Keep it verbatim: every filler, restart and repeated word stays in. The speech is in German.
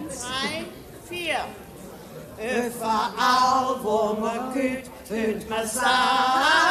Eins, drei, vier. Überall, wo man geht, hört man sagen.